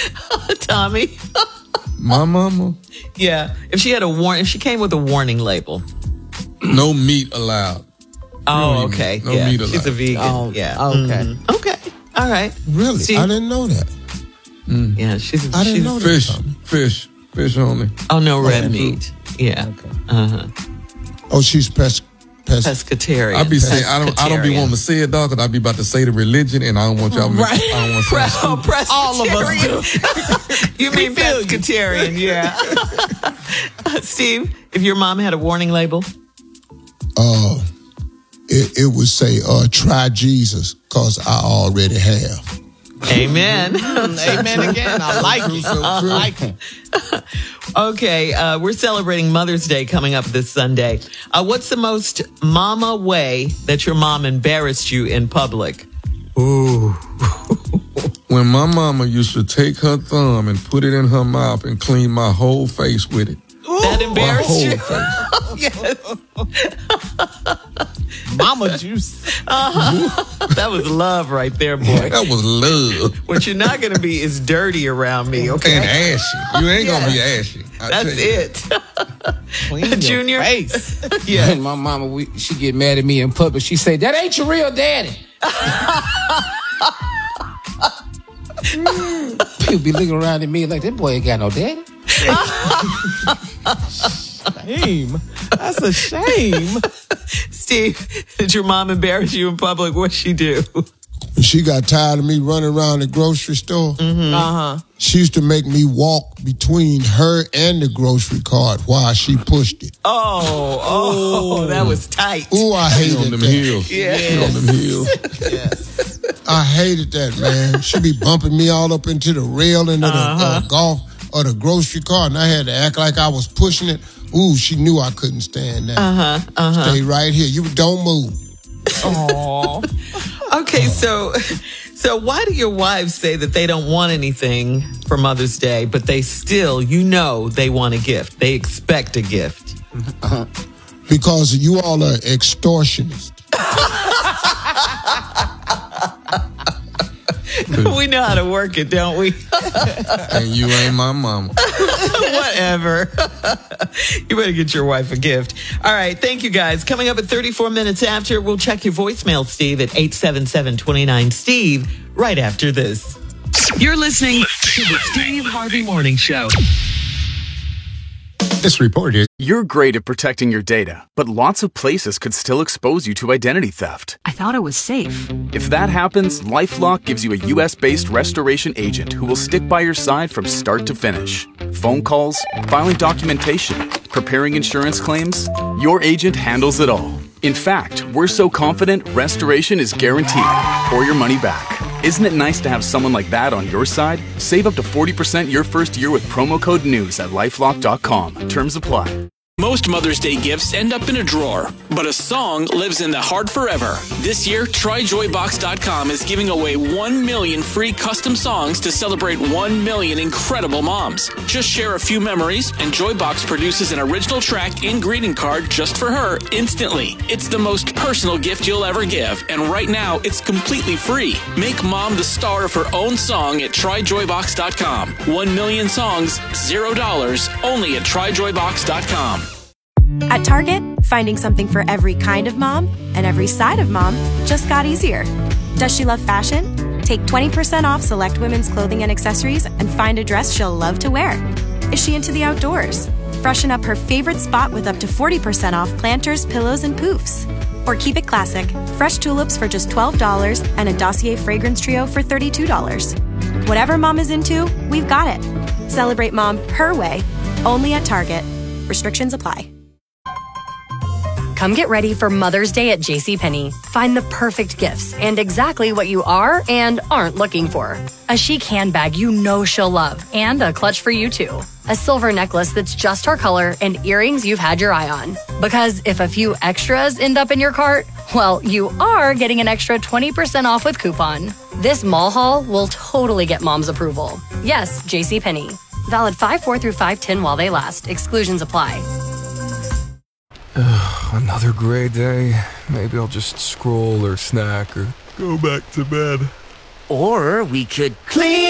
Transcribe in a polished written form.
Tommy. My mama? Yeah. If she had if she came with a warning label. No meat allowed. Oh, okay. No meat allowed. She's a vegan. Oh, yeah. okay. Mm-hmm. Okay. All right. Really? See? I didn't know that. Yeah, she's. I didn't know that. Fish only. Oh, no red meat. Yeah. Okay. Oh, she's pescatarian. I be saying I don't be wanting to say it, dog, because I be about to say the religion, and I don't want y'all. Right. I don't want to say All of us do. You mean pescatarian? Yeah. Steve, if your mom had a warning label, It would say, try Jesus, because I already have. Amen. Amen again. I like it. I like it. Okay, we're celebrating Mother's Day coming up this Sunday. What's the most mama way that your mom embarrassed you in public? Ooh. When my mama used to take her thumb and put it in her mouth and clean my whole face with it. That embarrassed you? Face. Mama juice. That was love right there, boy. That was love. What you're not going to be is dirty around me, okay? And ashy. You ain't going to be ashy. That's it. Clean Junior? your face. Yeah. And my mama, she get mad at me in public. She say, "That ain't your real daddy." People be looking around at me like, that boy ain't got no daddy. Shame. That's a shame. Steve, did your mom embarrass you in public? What'd she do? When she got tired of me running around the grocery store, she used to make me walk between her and the grocery cart while she pushed it. Oh, that was tight. Ooh, I hated on them that. heels. Yeah. On them heels. I hated that, man. She be bumping me all up into the railing of the golf or the grocery cart, and I had to act like I was pushing it. Ooh, she knew I couldn't stand that. Stay right here. You don't move. Aww. Okay, so why do your wives say that they don't want anything for Mother's Day, but they still, they want a gift? They expect a gift. Because you all are extortionists. We know how to work it, don't we? And you ain't my mama. Whatever. You better get your wife a gift. All right, thank you guys. Coming up at 34 minutes after, we'll check your voicemail, Steve, at 877-29-STEVE, right after this. You're listening to the Steve Harvey Morning Show. This report is... You're great at protecting your data, but lots of places could still expose you to identity theft. I thought it was safe. If that happens, LifeLock gives you a U.S.-based restoration agent who will stick by your side from start to finish. Phone calls, filing documentation, preparing insurance claims, your agent handles it all. In fact, we're so confident restoration is guaranteed or your money back. Isn't it nice to have someone like that on your side? Save up to 40% your first year with promo code NEWS at LifeLock.com. Terms apply. Most Mother's Day gifts end up in a drawer, but a song lives in the heart forever. This year, TryJoyBox.com is giving away 1 million free custom songs to celebrate 1 million incredible moms. Just share a few memories, and Joybox produces an original track and greeting card just for her instantly. It's the most personal gift you'll ever give, and right now, it's completely free. Make mom the star of her own song at TryJoyBox.com. 1 million songs, $0, only at TryJoyBox.com. At Target, finding something for every kind of mom and every side of mom just got easier. Does she love fashion? Take 20% off select women's clothing and accessories and find a dress she'll love to wear. Is she into the outdoors? Freshen up her favorite spot with up to 40% off planters, pillows, and poofs. Or keep it classic, fresh tulips for just $12 and a Dossier fragrance trio for $32. Whatever mom is into, we've got it. Celebrate mom her way, only at Target. Restrictions apply. Come get ready for Mother's Day at JCPenney. Find the perfect gifts and exactly what you are and aren't looking for. A chic handbag you know she'll love and a clutch for you too. A silver necklace that's just her color and earrings you've had your eye on. Because if a few extras end up in your cart, well, you are getting an extra 20% off with coupon. This mall haul will totally get mom's approval. Yes, JCPenney. Valid 5/4 through 5/10 while they last. Exclusions apply. Another gray day. Maybe I'll just scroll or snack or go back to bed. Or we could clean